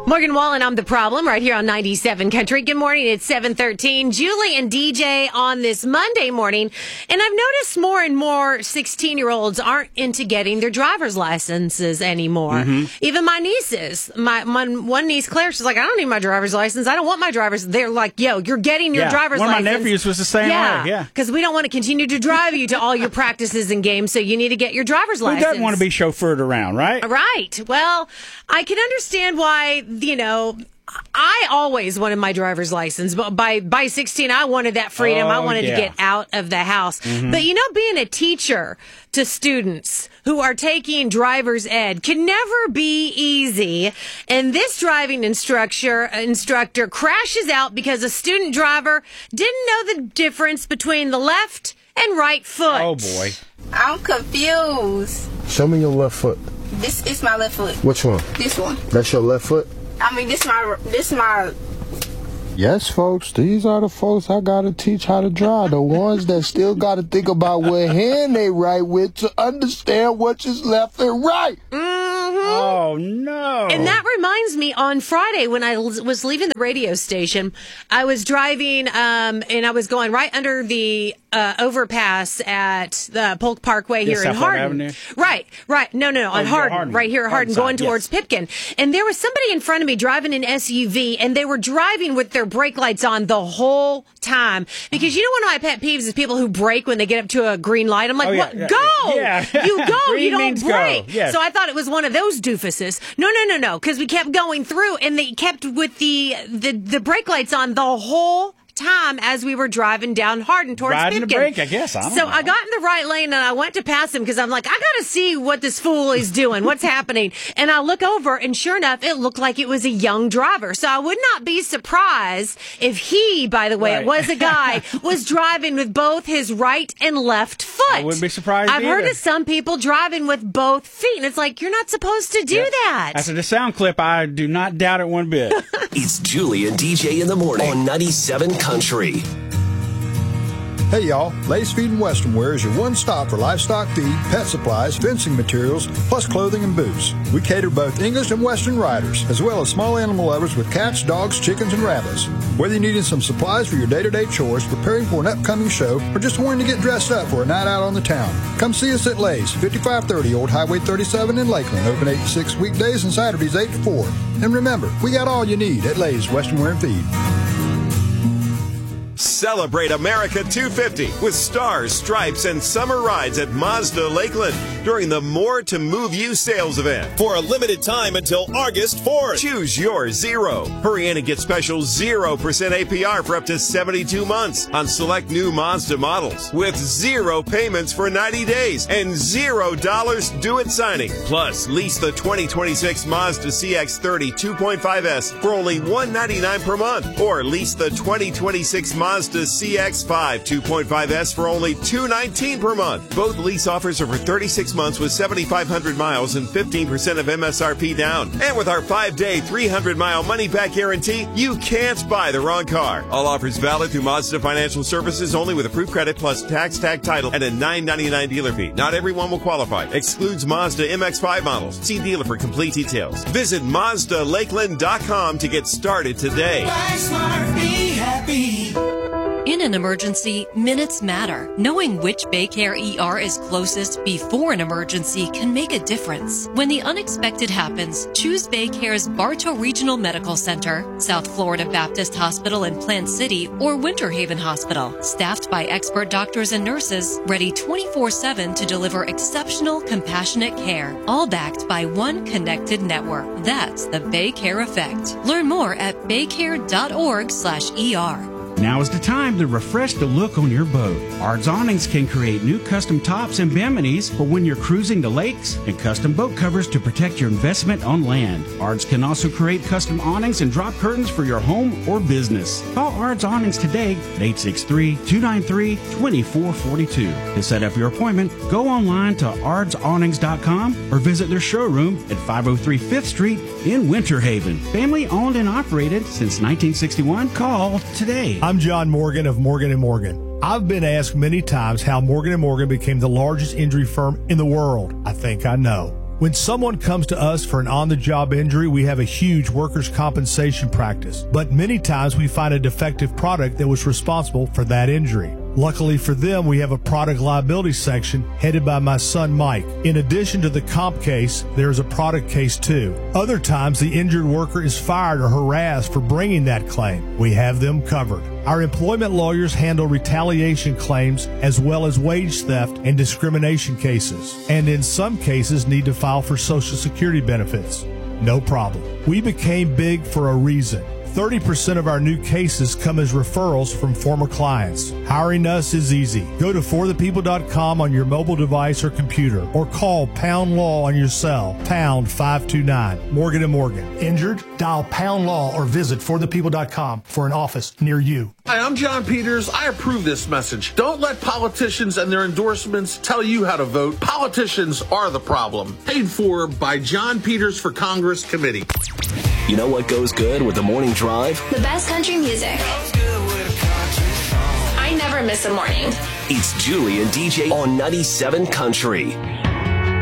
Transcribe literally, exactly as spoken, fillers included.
Morgan Wallen, I'm the problem, right here on ninety-seven Country. Good morning, it's seven thirteen. Julie and D J on this Monday morning. And I've noticed more and more sixteen-year-olds aren't into getting their driver's licenses anymore. Mm-hmm. Even my nieces. My, my one niece, Claire, she's like, I don't need my driver's license. I don't want my driver's. They're like, yo, you're getting your yeah. driver's one license. One of my nephews was the same yeah, way. Yeah, because we don't want to continue to drive you to all your practices and games, so you need to get your driver's Who license. Who doesn't want to be chauffeured around, right? Right. Well, I can understand why, you know, I always wanted my driver's license, but by, by sixteen, I wanted that freedom. Oh, I wanted yeah. to get out of the house. Mm-hmm. But, you know, being a teacher to students who are taking driver's ed can never be easy. And this driving instructor, instructor crashes out because a student driver didn't know the difference between the left and right foot. Oh, boy. I'm confused. Show me your left foot. This is my left foot. Which one? This one. That's your left foot? I mean, this my this my. Yes, folks, these are the folks I gotta teach how to drive. The ones that still gotta think about what hand they right with to understand which is left and right. Mm-hmm. Oh, no. And that reminds me, on Friday when I was leaving the radio station, I was driving um, and I was going right under the uh, overpass at the Polk Parkway here yes, in Hardin. Avenue. Right, right. No, no, no, on oh, Hardin, Hardin, right here, Hardin, Hardin going side, towards yes. Pipkin. And there was somebody in front of me driving an S U V, and they were driving with their brake lights on the whole time. Because you know one of my pet peeves is people who brake when they get up to a green light. I'm like, oh, yeah, what? Yeah, go! yeah. You go, Green you don't means brake. go. Yes. So I thought it was one of those doofuses. No, no, no, no, because we kept going through, and they kept with the, the, the brake lights on the whole time as we were driving down Hardin towards Riding Pipkin. the brake, I guess. I don't so know. I got in the right lane and I went to pass him because I'm like, I got to see what this fool is doing, what's happening. And I look over, and sure enough, it looked like it was a young driver. So I would not be surprised if he, by the way, right. it was a guy, was driving with both his right and left foot. I wouldn't be surprised I've either. heard of some people driving with both feet, and it's like, you're not supposed to do yeah. that. After the sound clip, I do not doubt it one bit. It's Julie and D J in the morning on ninety-seven Country. Hey y'all, Lay's Feed and Western Wear is your one stop for livestock feed, pet supplies, fencing materials, plus clothing and boots. We cater both English and Western riders, as well as small animal lovers with cats, dogs, chickens, and rabbits. Whether you needed some supplies for your day-to-day chores, preparing for an upcoming show, or just wanting to get dressed up for a night out on the town, come see us at Lay's, fifty-five thirty Old Highway thirty-seven in Lakeland, open eight to six weekdays and Saturdays eight to four. And remember, we got all you need at Lay's Western Wear and Feed. Celebrate America two fifty with stars, stripes, and summer rides at Mazda Lakeland during the More to Move You sales event. For a limited time until August fourth. Choose your Zero. Hurry in and get special zero percent A P R for up to seventy-two months on select new Mazda models with zero payments for ninety days and zero dollars due at signing. Plus, lease the twenty twenty-six Mazda C X thirty two point five S for only one hundred ninety-nine dollars per month, or lease the twenty twenty-six Mazda C X five two point five S for only two hundred nineteen dollars per month. Both lease offers are for thirty-six months with seventy-five hundred miles and fifteen percent of M S R P down. And with our five-day, three hundred mile money-back guarantee, you can't buy the wrong car. All offers valid through Mazda Financial Services, only with approved credit plus tax, tag, title, and a nine ninety-nine dealer fee. Not everyone will qualify. Excludes Mazda M X five models. See dealer for complete details. Visit Mazda Lakeland dot com to get started today. Buy smart, be happy. In an emergency, minutes matter. Knowing which Baycare E R is closest before an emergency can make a difference. When the unexpected happens, choose Baycare's Bartow Regional Medical Center, South Florida Baptist Hospital in Plant City, or Winter Haven Hospital. Staffed by expert doctors and nurses, ready twenty-four seven to deliver exceptional, compassionate care. All backed by one connected network. That's the Baycare effect. Learn more at baycare.org slash ER. Now is the time to refresh the look on your boat. Ard's Awnings can create new custom tops and bimini's for when you're cruising the lakes, and custom boat covers to protect your investment on land. Ard's can also create custom awnings and drop curtains for your home or business. Call Ard's Awnings today at eight six three, two nine three, two four four two. To set up your appointment, go online to ards awnings dot com or visit their showroom at five oh three Fifth Street in Winter Haven. Family owned and operated since nineteen sixty-one. Call today. I'm John Morgan of Morgan and Morgan. I've been asked many times how Morgan and Morgan became the largest injury firm in the world. I think I know. When someone comes to us for an on-the-job injury, we have a huge workers' compensation practice, but many times we find a defective product that was responsible for that injury. Luckily for them, we have a product liability section headed by my son Mike. In addition to the comp case, there is a product case too. Other times, the injured worker is fired or harassed for bringing that claim. We have them covered. Our employment lawyers handle retaliation claims as well as wage theft and discrimination cases, and in some cases need to file for Social Security benefits. No problem. We became big for a reason. thirty percent of our new cases come as referrals from former clients. Hiring us is easy. Go to for the people dot com on your mobile device or computer, or call Pound Law on your cell, pound five two nine. Morgan and Morgan. Injured? Dial Pound Law or visit for the people dot com for an office near you. Hi, I'm John Peters. I approve this message. Don't let politicians and their endorsements tell you how to vote. Politicians are the problem. Paid for by John Peters for Congress Committee. You know what goes good with the morning drive? The best country music. I never miss a morning. It's Julie and D J on ninety-seven Country.